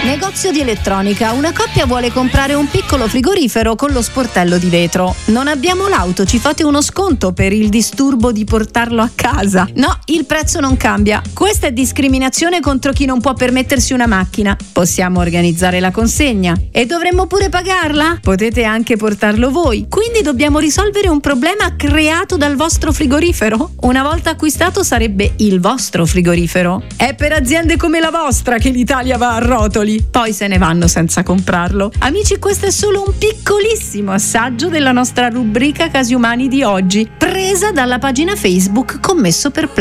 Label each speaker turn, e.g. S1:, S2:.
S1: Negozio di elettronica. Una coppia vuole comprare un piccolo frigorifero con lo sportello di vetro. Non abbiamo l'auto, ci fate uno sconto per il disturbo di portarlo a casa? No, il prezzo non cambia. Questa è discriminazione contro chi non può permettersi una macchina. Possiamo organizzare la consegna e dovremmo pure pagarla? Potete anche portarlo voi. Quindi dobbiamo risolvere un problema creato dal vostro frigorifero? Una volta acquistato sarebbe il vostro frigorifero. È per aziende come la vostra che l'Italia va a rotoli. Poi se ne vanno senza comprarlo. Amici, questo è solo un piccolissimo assaggio della nostra rubrica Casi Umani di oggi, presa dalla pagina Facebook Commesso per